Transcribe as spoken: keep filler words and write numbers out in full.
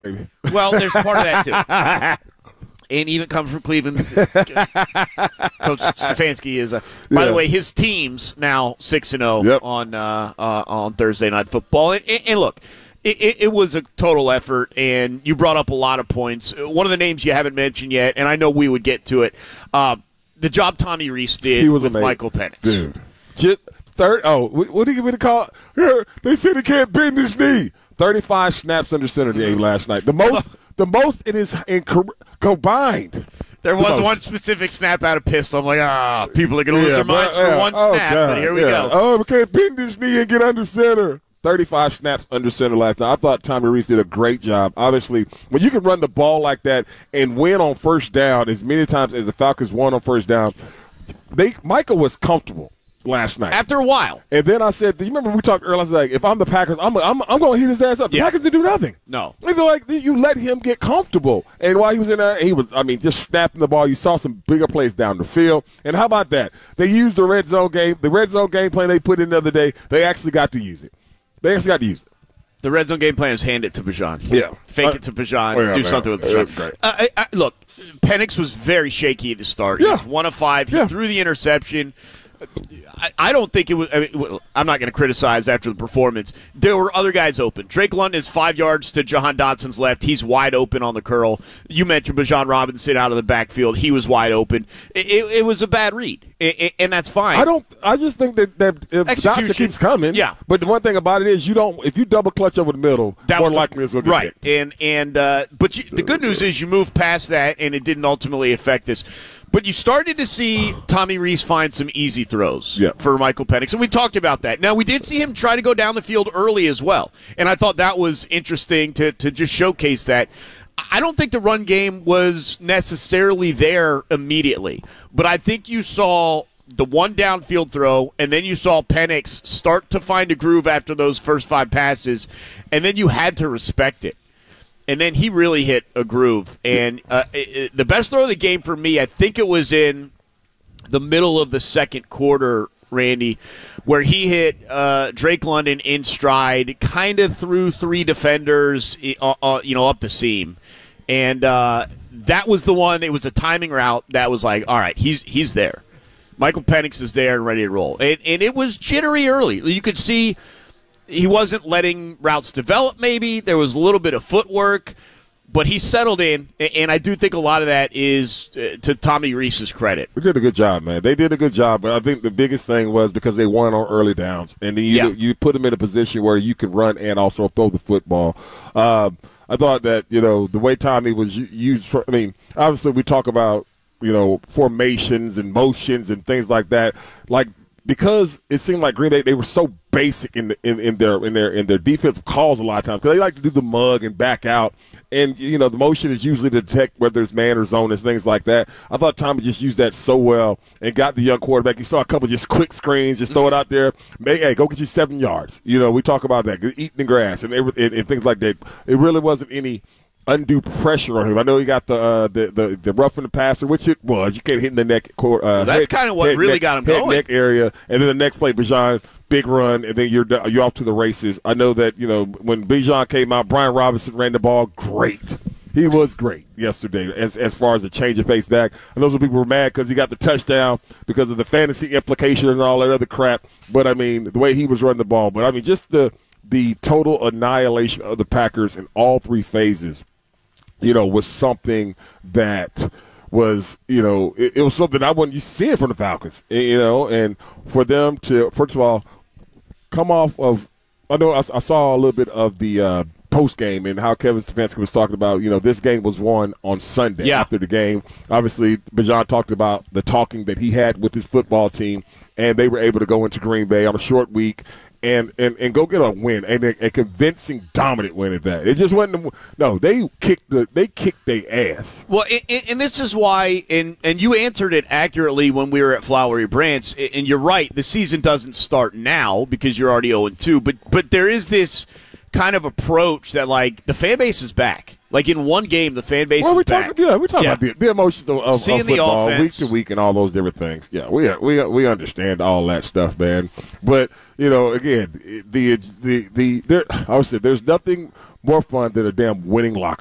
Well, there's part of that, too. And even comes from Cleveland. Coach Stefanski is a. By yeah. the way, his team's now six and zero yep. on uh, uh, on Thursday Night Football. And, and look, it, it was a total effort, and you brought up a lot of points. One of the names you haven't mentioned yet, and I know we would get to it. Uh, the job Tommy Rees did with amazing. Michael Penix, dude. Just third. Oh, what do you get me to call? Here, they said he can't bend his knee. Thirty-five snaps under center game last night. The most. The most it is in combined. There was one specific snap out of pistol. I'm like, ah, people are going to lose yeah, their minds but, for yeah. one oh, snap. God, but here we yeah. go. Oh, we can't bend his knee and get under center. thirty-five snaps under center last night. I thought Tommy Rees did a great job. Obviously, when you can run the ball like that and win on first down as many times as the Falcons won on first down, they Michael was comfortable last night. After a while. And then I said, you remember we talked earlier, I was like, if I'm the Packers, I'm I'm, I'm going to heat his ass up. The yeah. Packers didn't do nothing. No. It's like you let him get comfortable. And while he was in there, he was, I mean, just snapping the ball. You saw some bigger plays down the field. And how about that? They used the red zone game. The red zone game plan they put in the other day, they actually got to use it. They actually got to use it. The red zone game plan is hand it to Bijan. Yeah. Fake uh, it to Bijan. oh, yeah, do man. something with Bijan. Great. Uh, I, I, look, Penix was very shaky at the start. Yeah. He was one of five. He yeah. threw the interception. I, I don't think it was. I mean, I'm not going to criticize after the performance. There were other guys open. Drake London is five yards to Jahan Dotson's left. He's wide open on the curl. You mentioned Bijan Robinson out of the backfield. He was wide open. It, it, it was a bad read, it, it, and that's fine. I don't. I just think that that if Dotson keeps coming. Yeah. But the one thing about it is you don't. If you double clutch over the middle, that more was likely it's going to be right. hit. And and uh, but you, the good news is you moved past that, and it didn't ultimately affect this. But you started to see Tommy Rees find some easy throws yeah. for Michael Penix, and we talked about that. Now, we did see him try to go down the field early as well, and I thought that was interesting to, to just showcase that. I don't think the run game was necessarily there immediately, but I think you saw the one downfield throw, and then you saw Penix start to find a groove after those first five passes, and then you had to respect it. And then he really hit a groove. And uh, it, it, the best throw of the game for me, I think it was in the middle of the second quarter, Randy, where he hit uh, Drake London in stride, kind of threw three defenders, uh, uh, you know, up the seam. And uh, that was the one. It was a timing route that was like, all right, he's he's there. Michael Penix is there and ready to roll. And, and it was jittery early. You could see he wasn't letting routes develop maybe. There was a little bit of footwork, but he settled in, and I do think a lot of that is to Tommy Rees's credit. We did a good job, man. They did a good job, but I think the biggest thing was because they won on early downs, and then you, yeah. you put them in a position where you can run and also throw the football. Uh, I thought that, you know, the way Tommy was used for, I mean, obviously we talk about, you know, formations and motions and things like that. Like, because it seemed like Green Bay, they were so basic in, the, in in their in their in their defensive calls a lot of times because they like to do the mug and back out, and you know the motion is usually to detect whether it's man or zone and things like that. I thought Tommy just used that so well and got the young quarterback. He saw a couple just quick screens, just throw it out there. Hey, go get you seven yards. You know we talk about that, eating the grass and, and, and things like that. It really wasn't any undue pressure on him. I know he got the uh, the, the the roughing the passer, which it was. You can't hit in the neck. Uh, well, that's kind of what head, really neck, got him head, going. Neck area, and then the next play, Bijan, big run, and then you're you're off to the races. I know that you know when Bijan came out, Brian Robinson ran the ball great. He was great yesterday as as far as the change of pace back. And those people were mad because he got the touchdown because of the fantasy implications and all that other crap. But I mean, the way he was running the ball. But I mean, just the the total annihilation of the Packers in all three phases, you know, was something that was, you know, it, it was something I wasn't used to seeing from the Falcons, you know, and for them to, first of all, come off of, I know I, I saw a little bit of the uh, post game and how Kevin Stefanski was talking about, you know, this game was won on Sunday yeah. after the game. Obviously, Bijan talked about the talking that he had with his football team, and they were able to go into Green Bay on a short week and, and, and go get a win, and a, a convincing, dominant win at that. It just wasn't – no, they kicked the they kicked their ass. Well, and, and this is why and, – and you answered it accurately when we were at Flowery Branch, and you're right. The season doesn't start now because you're already oh and two, but but there is this kind of approach that, like, the fan base is back. Like, in one game, the fan base well, is we back. Talk, yeah, we're talking yeah. about the, the emotions of, of, Seeing of football the week to week and all those different things. Yeah, we we we understand all that stuff, man. But, you know, again, the the the there, I would say there's nothing more fun than a damn winning locker